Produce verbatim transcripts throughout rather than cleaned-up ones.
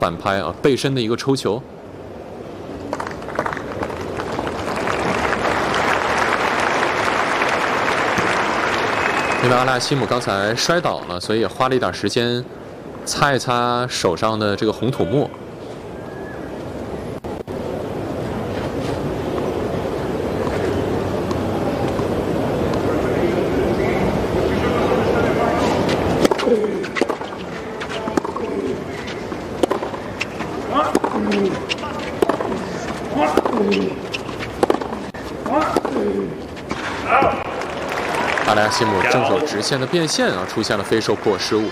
反拍啊，背身的一个抽球。因为阿拉西姆刚才摔倒了，所以也花了一点时间擦一擦手上的这个红土沫。 阿拉西姆正手直线的变线啊，出现了非受迫失误。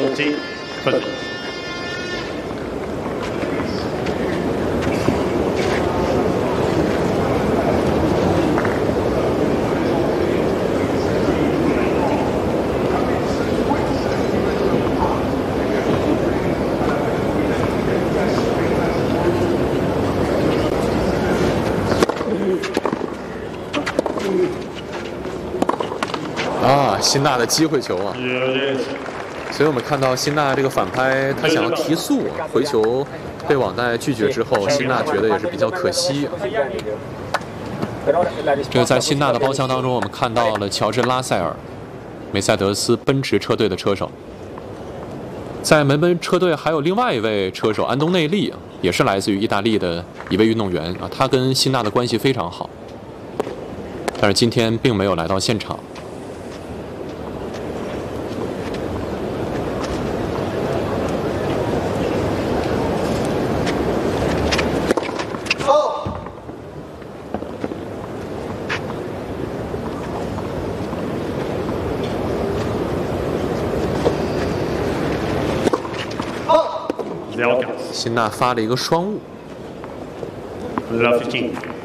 啊，辛纳的机会球啊！所以我们看到辛纳这个反拍，他想要提速，回球被网袋拒绝之后，辛纳觉得也是比较可惜。这个在辛纳的包厢当中，我们看到了乔治·拉塞尔，梅赛德斯奔驰车队的车手。在梅奔车队还有另外一位车手安东内利，也是来自于意大利的一位运动员啊，他跟辛纳的关系非常好，但是今天并没有来到现场。 辛纳发了一个双误。